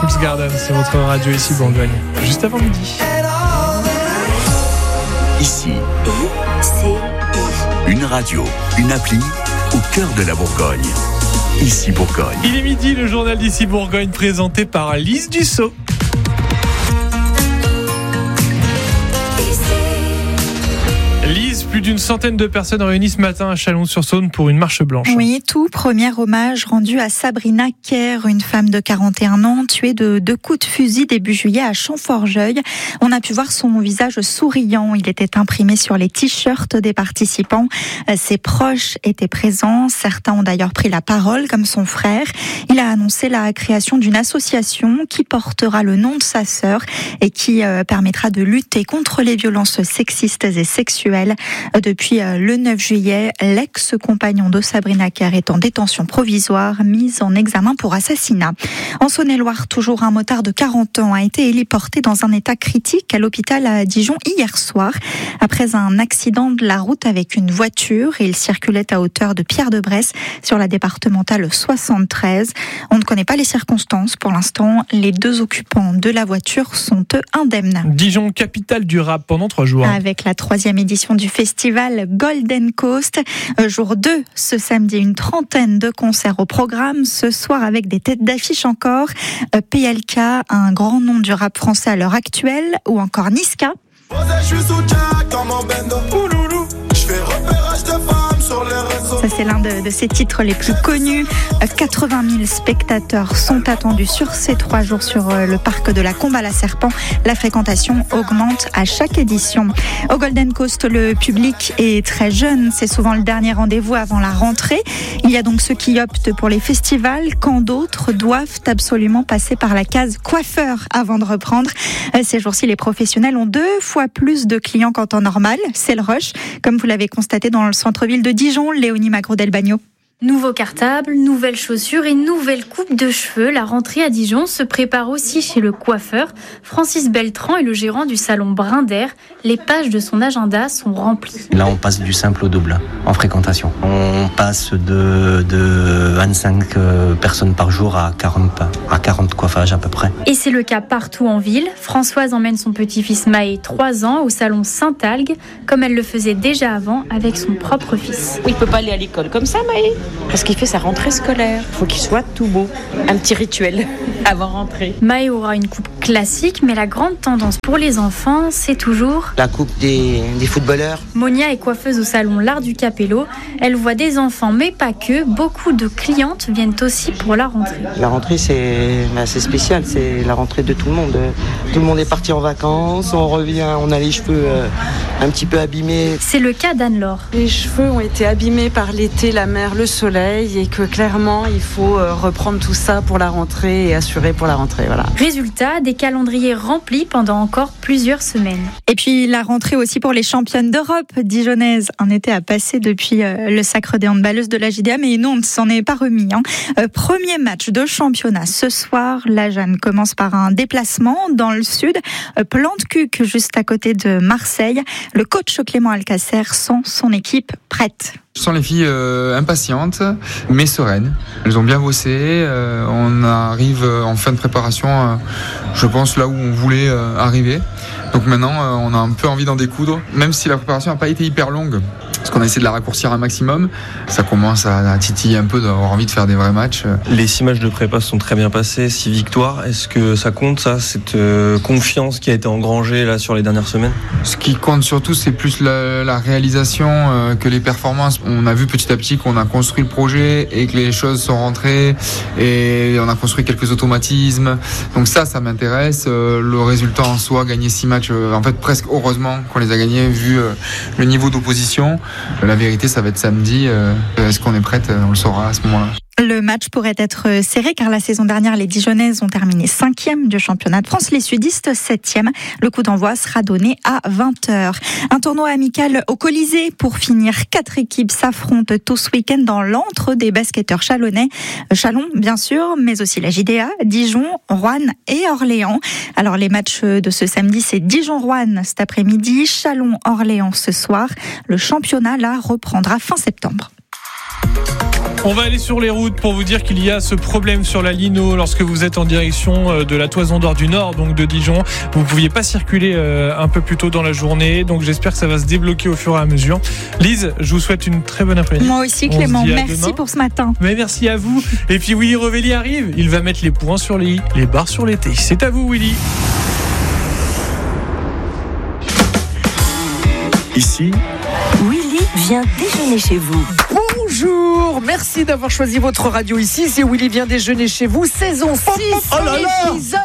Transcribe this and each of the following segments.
Fools Garden, c'est votre radio ici Bourgogne. Juste avant midi. Ici, une radio, une appli au cœur de la Bourgogne. Ici Bourgogne. Il est midi, le journal d'Ici Bourgogne présenté par Lise Dussault. Lise, plus d'une centaine de personnes réunies ce matin à Chalon-sur-Saône pour une marche blanche. Oui, tout premier hommage rendu à Sabrina Kerr, une femme de 41 ans tuée de 2 coups de fusil début juillet à Champforgeuil. On a pu voir son visage souriant. Il était imprimé sur les t-shirts des participants. Ses proches étaient présents. Certains ont d'ailleurs pris la parole, comme son frère. Il a annoncé la création d'une association qui portera le nom de sa sœur et qui permettra de lutter contre les violences sexistes et sexuelles. Depuis le 9 juillet, l'ex-compagnon de Sabrina Kerr est en détention provisoire, mise en examen pour assassinat. En Saône-et-Loire, toujours un motard de 40 ans a été héliporté dans un état critique à l'hôpital à Dijon hier soir. Après un accident de la route avec une voiture, il circulait à hauteur de Pierre-de-Bresse sur la départementale 73. On ne connaît pas les circonstances. Pour l'instant, les 2 occupants de la voiture sont eux indemnes. Dijon, capitale du rap pendant 3 jours. Avec la 3e édition du festival Golden Coast. Jour 2, ce samedi, une trentaine de concerts au programme. Ce soir, avec des têtes d'affiche encore. PLK, un grand nom du rap français à l'heure actuelle, ou encore Niska. Ça, c'est l'un de ses titres les plus connus. 80 000 spectateurs sont attendus sur ces 3 jours sur le parc de la Combe à la Serpent. La fréquentation augmente à chaque édition. Au Golden Coast, le public est très jeune. C'est souvent le dernier rendez-vous avant la rentrée. Il y a donc ceux qui optent pour les festivals, quand d'autres doivent absolument passer par la case coiffeur avant de reprendre. Ces jours-ci, les professionnels ont 2 fois plus de clients qu'en temps normal. C'est le rush, comme vous l'avez constaté dans le centre-ville de Dijon. Léonie Magro-Delbagno. Nouveau cartable, nouvelles chaussures et nouvelle coupe de cheveux. La rentrée à Dijon se prépare aussi chez le coiffeur. Francis Beltran est le gérant du salon Brin d'Air. Les pages de son agenda sont remplies. Là, on passe du simple au double en fréquentation. On passe de 25 personnes par jour à 40 coiffages à peu près. Et c'est le cas partout en ville. Françoise emmène son petit-fils Maë, 3 ans, au salon Saint-Algue, comme elle le faisait déjà avant avec son propre fils. Il ne peut pas aller à l'école comme ça, Maë, parce qu'il fait sa rentrée scolaire. Il faut qu'il soit tout beau. Un petit rituel avant rentrée. Maë aura une coupe classique, mais la grande tendance pour les enfants, c'est toujours la coupe des footballeurs. Monia est coiffeuse au salon L'Art du Capello. Elle voit des enfants, mais pas que. Beaucoup de clientes viennent aussi pour la rentrée. La rentrée, c'est spécial. C'est la rentrée de tout le monde. Tout le monde est parti en vacances. On revient, on a les cheveux un petit peu abîmés. C'est le cas d'Anne-Laure. Les cheveux ont été abîmés par l'été, la mer, le soleil, et que clairement, il faut reprendre tout ça pour la rentrée et assurer pour la rentrée. Voilà. Résultat, des calendriers remplis pendant encore plusieurs semaines. Et puis la rentrée aussi pour les championnes d'Europe dijonnaises. Un été à passer depuis le sacre des handballeuses de la JDA, mais non, on ne s'en est pas remis. Premier match de championnat ce soir. La Jeanne commence par un déplacement dans le sud, Plantecuq, juste à côté de Marseille. Le coach Clément Alcacer sent son équipe prête. Je sens les filles impatientes, mais sereines. Elles ont bien bossé. On arrive en fin de préparation, je pense, là où on voulait arriver. Donc maintenant, on a un peu envie d'en découdre, même si la préparation n'a pas été hyper longue, parce qu'on a essayé de la raccourcir un maximum. Ça commence à titiller un peu d'avoir envie de faire des vrais matchs. Les 6 matchs de prépa sont très bien passés, 6 victoires. Est-ce que ça compte, ça, cette confiance qui a été engrangée là sur les dernières semaines ? Ce qui compte surtout, c'est plus la réalisation que les performances. On a vu petit à petit qu'on a construit le projet et que les choses sont rentrées et on a construit quelques automatismes. Donc ça m'intéresse. Le résultat en soi, gagner 6 matchs, en fait presque heureusement qu'on les a gagnés vu le niveau d'opposition. La vérité, ça va être samedi. Est-ce qu'on est prête ? On le saura à ce moment-là. Le match pourrait être serré car la saison dernière, les Dijonnaises ont terminé 5e du championnat de France, les sudistes 7e. Le coup d'envoi sera donné à 20h. Un tournoi amical au Colisée pour finir. 4 équipes s'affrontent tout ce week-end dans l'antre des basketteurs chalonnais. Chalon, bien sûr, mais aussi la JDA, Dijon, Roanne et Orléans. Alors les matchs de ce samedi, c'est Dijon-Roanne cet après-midi, Chalon-Orléans ce soir. Le championnat, là, reprendra fin septembre. On va aller sur les routes pour vous dire qu'il y a ce problème sur la Lino lorsque vous êtes en direction de la Toison d'Or du Nord, donc de Dijon. Vous ne pouviez pas circuler un peu plus tôt dans la journée, donc j'espère que ça va se débloquer au fur et à mesure. Lise, je vous souhaite une très bonne après-midi. Moi aussi Clément, merci pour ce matin. Mais merci à vous. Et puis Willy Revelli arrive, il va mettre les points sur les i, les barres sur les t. C'est à vous Willy. Ici, Willy vient déjeuner chez vous. Bonjour, merci d'avoir choisi votre radio ici. C'est Willy vient déjeuner chez vous, saison 6, épisode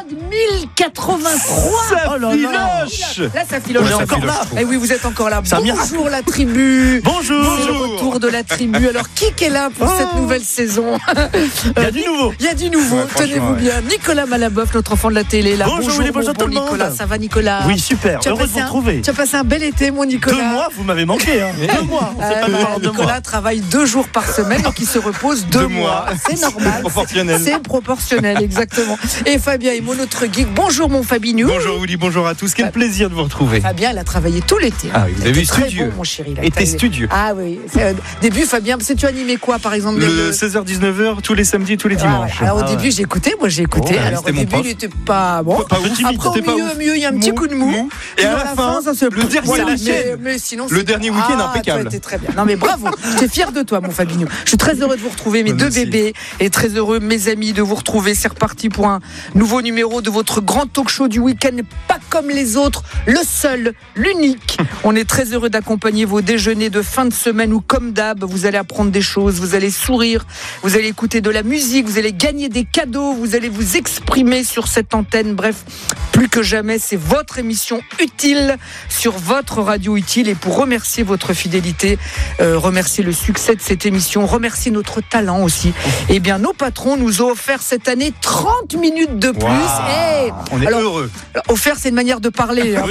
1083. Ça filoche. Là, ça filoche. On est encore là. Eh oui, vous êtes encore là. C'est Bonjour la tribu. Bonjour. C'est le retour de la tribu. Alors, qui est là pour cette nouvelle saison? Il y a du nouveau. Il y a du nouveau, ouais, tenez-vous bien. Nicolas Malaboff, notre enfant de la télé. Là. Bonjour tout le Nicolas. monde. Ça va Nicolas? Oui, super. Heureux de vous retrouver. Tu as passé un bel été, mon Nicolas. 2 mois, vous m'avez manqué. 2 mois. Nicolas travaille 2 jours par semaine, donc il se repose 2 mois. C'est normal. C'est proportionnel. C'est proportionnel, exactement. Et Fabien Imo, notre geek. Bonjour mon Fabinou. Bonjour Willy, bonjour à tous. Quel plaisir de vous retrouver. Fabien, il a travaillé tout l'été. Ah oui, vous avez vu studieux. Bon, mon chéri. Était studieux. Ah oui. Début, Fabien, parce que tu animais quoi par exemple? Le 16h-19h, tous les samedis, tous les dimanches. Alors au début, j'ai écouté. Moi, j'ai écouté. Oh, alors au début, il n'était pas bon. Pas ouf. Après, au milieu, il y a un petit coup de mou. Et à la fin, ça se le dernier week-end. Mais sinon, le dernier week-end impeccable. C'était très bien. Non mais bravo. J'étais fier de toi, mon Fabinho. Je suis très heureux de vous retrouver, mes 2 bébés, et très heureux, mes amis, de vous retrouver. C'est reparti pour un nouveau numéro de votre grand talk show du week-end, pas comme les autres, le seul, l'unique. On est très heureux d'accompagner vos déjeuners de fin de semaine où, comme d'hab, vous allez apprendre des choses, vous allez sourire, vous allez écouter de la musique, vous allez gagner des cadeaux, vous allez vous exprimer sur cette antenne. Bref, plus que jamais, c'est votre émission utile sur votre radio utile. Et pour remercier votre fidélité, remercier le succès de cette émission, remercier notre talent aussi, eh bien, nos patrons nous ont offert cette année 30 minutes de plus. Wow. Hey, on est heureux. Offert, c'est une manière de parler. Hein. Oui.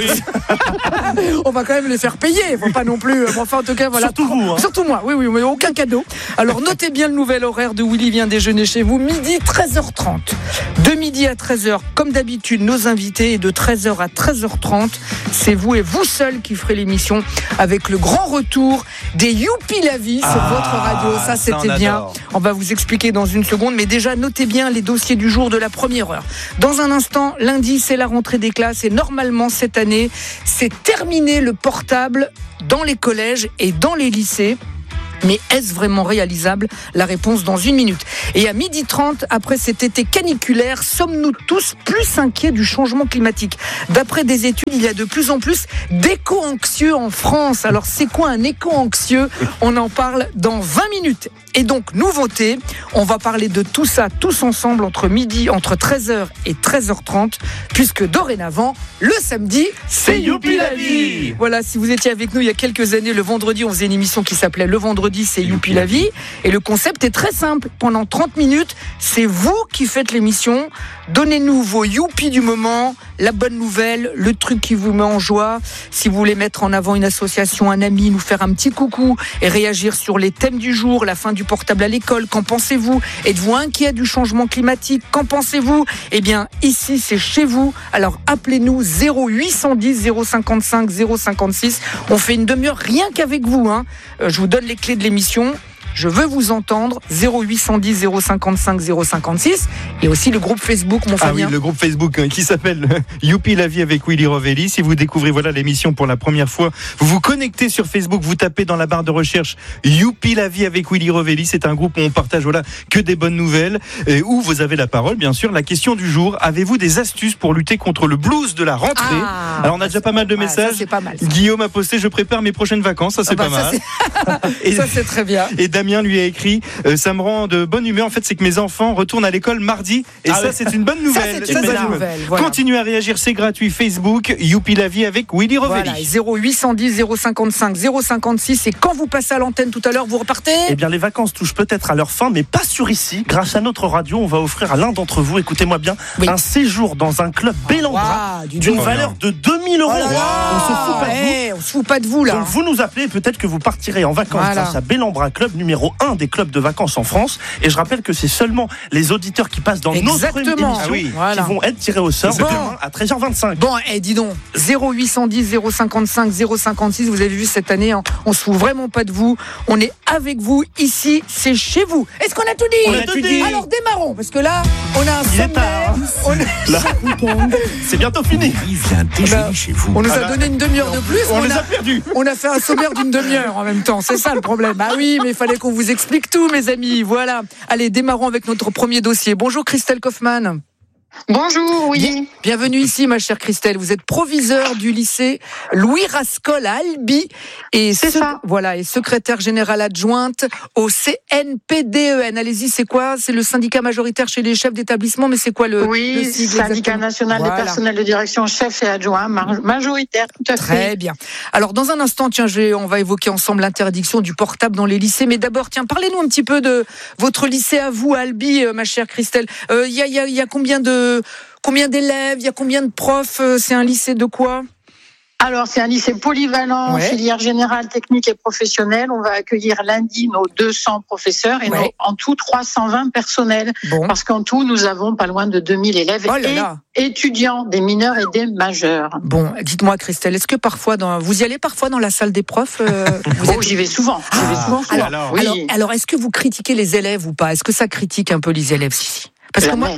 On va quand même les faire payer. Il ne faut pas non plus. Bon, enfin, en tout cas, voilà. Surtout vous. Hein. Surtout moi. Oui, mais aucun cadeau. Alors, notez bien le nouvel horaire de Willy vient déjeuner chez vous. Midi, 13h30. De midi à 13h, comme d'habitude, nos invités. Et de 13h à 13h30, c'est vous et vous seul qui ferez l'émission avec le grand retour des Youpi la vie sur votre radio. Ça, c'était bien. On va vous expliquer dans une seconde. Mais déjà, notez bien les dossiers du jour de la première heure. Dans un instant, lundi, c'est la rentrée des classes. Et normalement, cette année, c'est terminé le portable dans les collèges et dans les lycées. Mais est-ce vraiment réalisable? La réponse dans 1 minute. Et à 12h30, après cet été caniculaire, sommes-nous tous plus inquiets du changement climatique? D'après des études, il y a de plus en plus d'éco-anxieux en France. Alors c'est quoi un éco-anxieux? On en parle dans 20 minutes. Et donc, nouveauté, on va parler de tout ça tous ensemble entre 13h et 13h30, puisque dorénavant, le samedi, c'est Youpi la vie. Voilà, si vous étiez avec nous il y a quelques années, le vendredi, on faisait une émission qui s'appelait Le Vendredi, c'est Youpi la vie. Et le concept est très simple. Pendant 30 minutes, c'est vous qui faites l'émission. Donnez-nous vos Youpi du moment, la bonne nouvelle, le truc qui vous met en joie. Si vous voulez mettre en avant une association, un ami, nous faire un petit coucou et réagir sur les thèmes du jour, la fin du portable à l'école, qu'en pensez-vous? Êtes-vous inquiet du changement climatique? Qu'en pensez-vous? Eh bien, ici, c'est chez vous. Alors, appelez-nous 0810 055 056. On fait une demi-heure rien qu'avec vous. Hein. Je vous donne les clés de l'émission. Je veux vous entendre. 0810 055 056. Et aussi le groupe Facebook, mon Fabien. Ah oui, le groupe Facebook qui s'appelle Youpi la vie avec Willy Revelli. Si vous découvrez l'émission pour la première fois, vous vous connectez sur Facebook, vous tapez dans la barre de recherche Youpi la vie avec Willy Revelli. C'est un groupe où on partage que des bonnes nouvelles, et où vous avez la parole, bien sûr. La question du jour, avez-vous des astuces pour lutter contre le blues de la rentrée? Alors on a déjà pas mal de messages. Ça, c'est pas mal, Guillaume a posté, je prépare mes prochaines vacances. Ça, c'est pas mal. Ça, c'est très bien. Et Damien lui a écrit, ça me rend de bonne humeur. En fait, c'est que mes enfants retournent à l'école mardi. Et ça, c'est une bonne nouvelle. Ça, c'est une bonne nouvelle. Voilà. Continuez à réagir, c'est gratuit. Facebook, Youpi la vie avec Willy Revelli. Voilà, 0810 055 056. Et quand vous passez à l'antenne tout à l'heure, vous repartez? Eh bien, les vacances touchent peut-être à leur fin, mais pas sur ici. Grâce à notre radio, on va offrir à l'un d'entre vous, écoutez-moi bien, un séjour dans un club Bellambra d'une valeur de 2000 €. On se fout pas de vous. On se fout pas de vous, là. Donc, vous nous appelez, peut-être que vous partirez en vacances grâce à Bellambra Club numéro numéro 1 des clubs de vacances en France. Et je rappelle que c'est seulement les auditeurs qui passent dans notre émission qui vont être tirés au sort demain à 13h25. Bon, dis donc, 0810 055 056, vous avez vu cette année, on se fout vraiment pas de vous. On est avec vous ici, c'est chez vous. Est-ce qu'on a tout dit? On a tout dit. Alors démarrons, parce que là, on a un sommaire. C'est bientôt fini. Chez vous. On nous a donné une demi-heure de plus. On les a perdus. On a fait un sommaire d'une demi-heure en même temps. C'est ça le problème. Ah oui, mais il fallait qu'on vous explique tout, mes amis. Voilà. Allez, démarrons avec notre premier dossier. Bonjour Christelle Kaufmann. Bonjour, oui. Bienvenue ici, ma chère Christelle. Vous êtes proviseure du lycée Louis Rascol à Albi et secrétaire générale adjointe au CNPDEN. Allez-y, c'est quoi? C'est le syndicat majoritaire chez les chefs d'établissement, mais c'est quoi le sigle syndicat exactement? national des personnels de direction, chefs et adjoints, majoritaire, tout à fait. Très bien. Alors, dans un instant, on va évoquer ensemble l'interdiction du portable dans les lycées. Mais d'abord, parlez-nous un petit peu de votre lycée à vous, à Albi, ma chère Christelle. Il y a combien d'élèves, il y a combien de profs? C'est un lycée de quoi? Alors, c'est un lycée polyvalent, filière générale, technique et professionnelle. On va accueillir lundi nos 200 professeurs et en tout 320 personnels. Bon. Parce qu'en tout, nous avons pas loin de 2000 élèves et étudiants, des mineurs et des majeurs. Bon, dites-moi Christelle, est-ce que parfois, vous y allez parfois dans la salle des profs? J'y vais souvent. Alors, est-ce que vous critiquez les élèves ou pas? Est-ce que ça critique un peu les élèves ici? Parce que moi...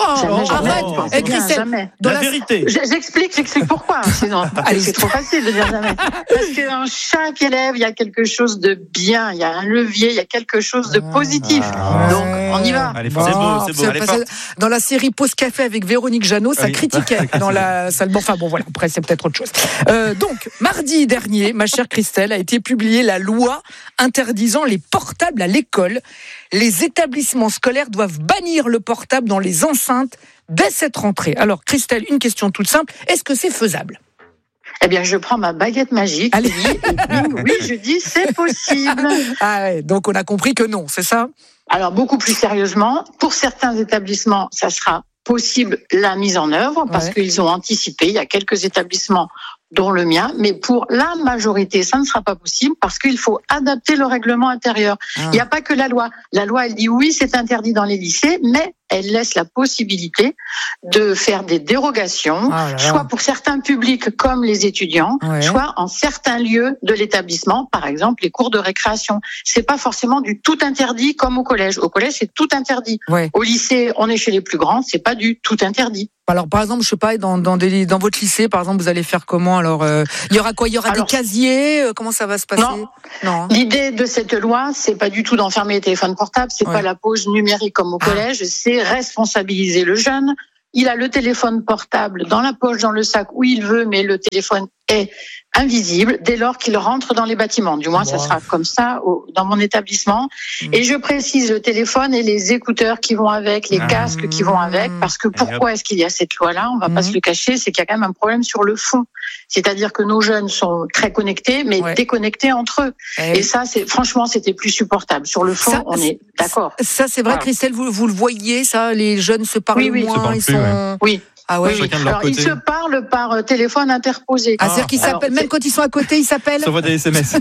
arrête, Christelle. La vérité. J'explique pourquoi. Sinon, c'est trop facile de dire jamais. Parce que dans chaque élève, il y a quelque chose de bien, il y a un levier, il y a quelque chose de positif. Donc, on y va. Allez, c'est beau. Dans la série Pause Café avec Véronique Jeannot, ça critiquait dans la salle. Enfin bon, voilà. Après, c'est peut-être autre chose. Donc, mardi dernier, ma chère Christelle, a été publiée la loi interdisant les portables à l'école. Les établissements scolaires doivent bannir le portable dans les enceintes dès cette rentrée. Alors, Christelle, une question toute simple. Est-ce que c'est faisable? Eh bien, je prends ma baguette magique. Allez. Oui, je dis c'est possible. Donc, on a compris que non, c'est ça? Alors, beaucoup plus sérieusement, pour certains établissements, ça sera possible la mise en œuvre parce qu'ils ont anticipé. Il y a quelques établissements dont le mien, mais pour la majorité, ça ne sera pas possible parce qu'il faut adapter le règlement intérieur. Il n'y a pas que la loi. La loi, elle dit oui, c'est interdit dans les lycées, mais elle laisse la possibilité de faire des dérogations, soit pour certains publics comme les étudiants, soit en certains lieux de l'établissement, par exemple les cours de récréation. C'est pas forcément du tout interdit comme au collège. Au collège, c'est tout interdit. Au lycée, on est chez les plus grands, c'est pas du tout interdit. Alors, par exemple, je sais pas, dans votre lycée, par exemple, vous allez faire comment? Alors, il y aura quoi? Il y aura des casiers? Comment ça va se passer? Non. L'idée de cette loi, c'est pas du tout d'enfermer les téléphones portables, c'est pas la pause numérique comme au collège, c'est responsabiliser le jeune. Il a le téléphone portable dans la poche, dans le sac, où il veut, mais le téléphone est invisible dès lors qu'il rentre dans les bâtiments. Du moins, ça sera comme ça dans mon établissement. Et je précise le téléphone et les écouteurs qui vont avec, les casques qui vont avec, parce que pourquoi est-ce qu'il y a cette loi-là? On va pas se le cacher, c'est qu'il y a quand même un problème sur le fond. C'est-à-dire que nos jeunes sont très connectés, mais déconnectés entre eux. Et ça, franchement, c'était plus supportable. Sur le fond, on est d'accord. Ça, c'est vrai, Christelle, vous le voyez, ça, les jeunes se parlent moins, Oui. Ah ouais. Alors, ils se parlent par téléphone interposé. C'est-à-dire qu'ils s'appellent, même quand ils sont à côté, ils s'appellent. Ça envoie des SMS.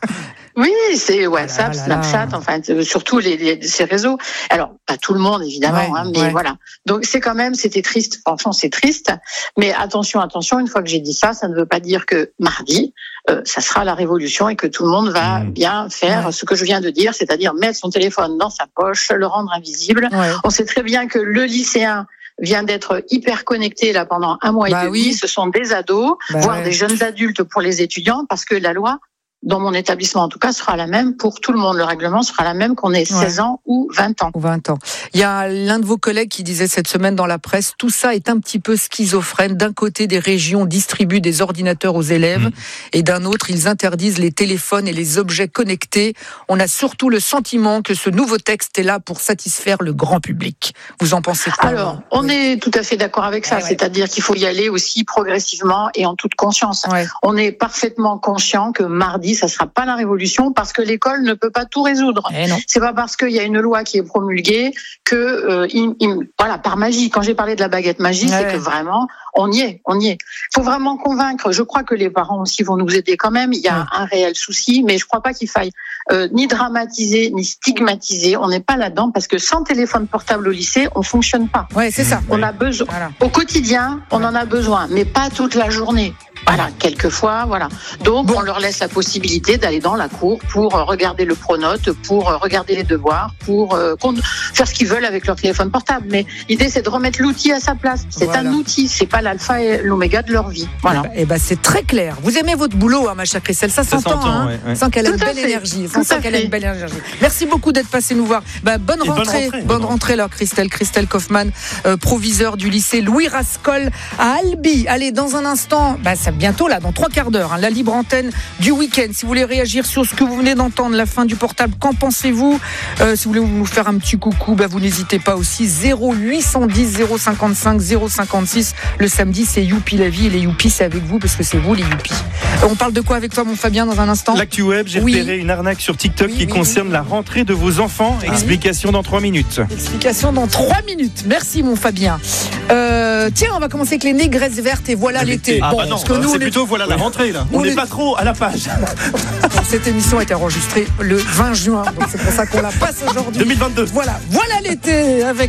Oui, c'est WhatsApp, Snapchat, enfin, surtout ces réseaux. Alors, pas tout le monde, évidemment, mais voilà. Donc, c'était triste. Franchement, c'est triste. Mais attention, une fois que j'ai dit ça, ça ne veut pas dire que mardi, ça sera la révolution et que tout le monde va bien faire ce que je viens de dire, c'est-à-dire mettre son téléphone dans sa poche, le rendre invisible. On sait très bien que le lycéen vient d'être hyper connecté là pendant un mois et demi. Ce sont des ados, voire des jeunes adultes pour les étudiants, parce que la loi, dans mon établissement en tout cas, sera la même pour tout le monde. Le règlement sera la même qu'on ait 16 ans ou 20 ans. Il y a l'un de vos collègues qui disait cette semaine dans la presse, tout ça est un petit peu schizophrène. D'un côté, des régions distribuent des ordinateurs aux élèves et d'un autre, ils interdisent les téléphones et les objets connectés. On a surtout le sentiment que ce nouveau texte est là pour satisfaire le grand public. Vous en pensez quoi? Alors, on est tout à fait d'accord avec ça. C'est-à-dire qu'il faut y aller aussi progressivement et en toute conscience. On est parfaitement conscient que mardi, ça sera pas la révolution parce que l'école ne peut pas tout résoudre. C'est pas parce qu'il y a une loi qui est promulguée que voilà, par magie. Quand j'ai parlé de la baguette magique, c'est que vraiment on y est. Faut vraiment convaincre. Je crois que les parents aussi vont nous aider quand même. Il y a un réel souci, mais je crois pas qu'il faille ni dramatiser, ni stigmatiser. On n'est pas là-dedans parce que sans téléphone portable au lycée, on fonctionne pas. Ouais, c'est ça. On a besoin. Voilà. Au quotidien, on en a besoin, mais pas toute la journée. Voilà, quelquefois, voilà. Donc, on leur laisse la possibilité d'aller dans la cour pour regarder le pronote, pour regarder les devoirs, pour faire ce qu'ils veulent avec leur téléphone portable. Mais l'idée, c'est de remettre l'outil à sa place. C'est un outil, c'est pas l'alpha et l'oméga de leur vie. Voilà. Et ben, c'est très clair. Vous aimez votre boulot, hein, ma chère Christelle, ça s'entend, hein. Ouais. Sans qu'elle ait une belle énergie. Merci beaucoup d'être passé nous voir. Bonne rentrée, là, Christelle Kaufmann, proviseur du lycée Louis Rascol à Albi. Allez, dans un instant, ça bientôt là, dans 3 quarts d'heure, la libre antenne du week-end. Si vous voulez réagir sur ce que vous venez d'entendre, la fin du portable, qu'en pensez-vous? Si vous voulez nous faire un petit coucou, vous n'hésitez pas aussi. 0810 055 056. Le samedi, c'est Youpi la vie, et les Youpi, c'est avec vous parce que c'est vous les Youpi. On parle de quoi avec toi, mon Fabien, dans un instant? L'actu web, j'ai repéré une arnaque sur TikTok qui concerne la rentrée de vos enfants. Explication dans 3 minutes. Explication dans 3 minutes. Merci, mon Fabien. Tiens, on va commencer avec les négresses vertes et voilà l'été. Non, parce que nous, c'est plutôt voilà la rentrée là. On n'est pas trop à la page. Cette émission a été enregistrée le 20 juin, donc c'est pour ça qu'on la passe aujourd'hui. 2022. Voilà l'été avec